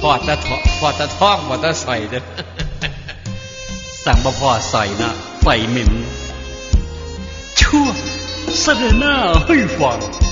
อตะท้องพอตะใส่เด้อสั่งบ่พอใส่นะไฟเหม็นชั่วเสนอหน้าให้ฟัง